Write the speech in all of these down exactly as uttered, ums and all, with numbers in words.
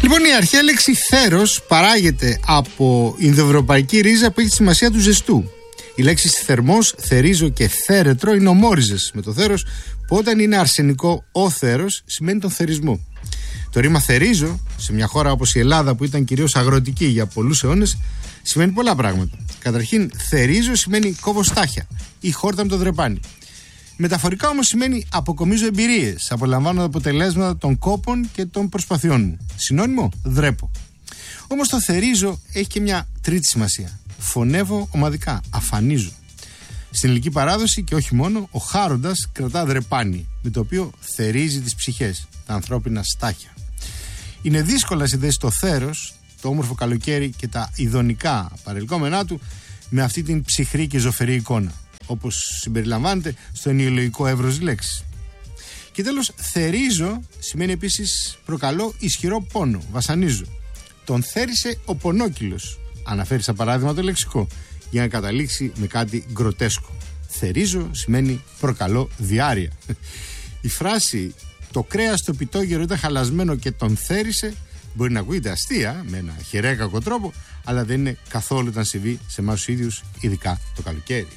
Λοιπόν, η αρχαία λέξη θέρος παράγεται από ινδοευρωπαϊκή ρίζα που έχει τη σημασία του ζεστού. Η λέξη θερμός, θερίζω και θέρετρο είναι ομόριζες με το θέρος, που όταν είναι αρσενικό ο θέρος σημαίνει τον θερισμό. Το ρήμα θερίζω, σε μια χώρα όπως η Ελλάδα που ήταν κυρίως αγροτική για πολλούς αιώνες, σημαίνει πολλά πράγματα. Καταρχήν, θερίζω σημαίνει κόβω στάχια ή χόρτα με το δρεπάνι. Μεταφορικά όμως σημαίνει αποκομίζω εμπειρίες, απολαμβάνω αποτελέσματα των κόπων και των προσπαθειών μου. Συνώνυμο, δρέπω. Όμως το θερίζω έχει και μια τρίτη σημασία. Φωνεύω ομαδικά, αφανίζω. Στην ελληνική παράδοση και όχι μόνο, ο χάροντας κρατά δρεπάνι, με το οποίο θερίζει τις ψυχές, τα ανθρώπινα στάχια. Είναι δύσκολα να συνδέσει το θέρος, το όμορφο καλοκαίρι και τα ειδονικά παρελκόμενά του με αυτή την ψυχρή και ζωφερή εικόνα, όπως συμπεριλαμβάνεται στο ενοιολογικό εύρος λέξης. Και τέλος, θερίζω σημαίνει επίσης προκαλώ ισχυρό πόνο, βασανίζω. Τον θέρισε ο πονόκυλος, αναφέρει σαν παράδειγμα το λεξικό, για να καταλήξει με κάτι γκροτέσκο. Θερίζω σημαίνει προκαλώ διάρρεια. Η φράση «το κρέας στο πιτόγερο ήταν χαλασμένο και τον θέρισε» μπορεί να ακούγεται αστεία, με ένα χερέκακο τρόπο, αλλά δεν είναι καθόλου όταν συμβεί σε εμάς τους ίδιους, ειδικά το καλοκαίρι.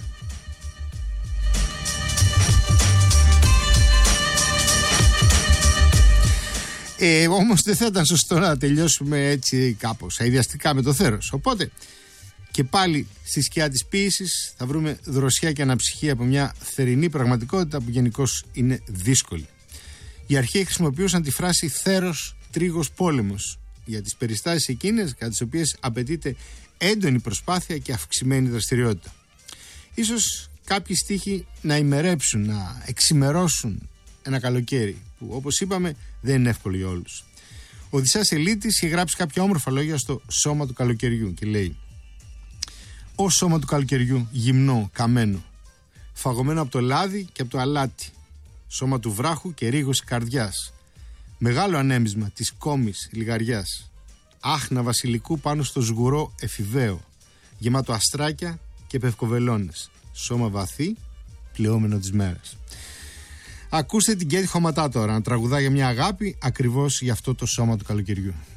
Ε, όμως δεν θα ήταν σωστό να τελειώσουμε έτσι κάπως αειδιαστικά με το θέρος. Οπότε και πάλι στη σκιά της ποίησης θα βρούμε δροσιά και αναψυχή από μια θερινή πραγματικότητα που γενικώς είναι δύσκολη. Οι αρχαίοι χρησιμοποιούσαν τη φράση θέρος, τρίγος, πόλεμος για τις περιστάσεις εκείνες κατά τις οποίες απαιτείται έντονη προσπάθεια και αυξημένη δραστηριότητα. Ίσως κάποιοι στίχοι να ημερέψουν, να εξημερώσουν ένα καλοκαίρι που, όπως είπαμε, δεν είναι εύκολο για όλους. Ο Οδυσσέας Ελίτης είχε γράψει κάποια όμορφα λόγια στο «Σώμα του καλοκαιριού» και λέει: «Ω σώμα του καλοκαιριού, γυμνό, καμένο, φαγωμένο από το λάδι και από το αλάτι, σώμα του βράχου και ρίγωση καρδιάς, μεγάλο ανέμισμα της κόμης λιγαριάς, άχνα βασιλικού πάνω στο σγουρό εφηβαίο, γεμάτο αστράκια και πευκοβελώνες, σώμα βαθύ, πλεόμενο της μέρας». Ακούστε την Κέτη Χωματά τώρα να τραγουδά για μια αγάπη ακριβώς για αυτό το σώμα του καλοκαιριού.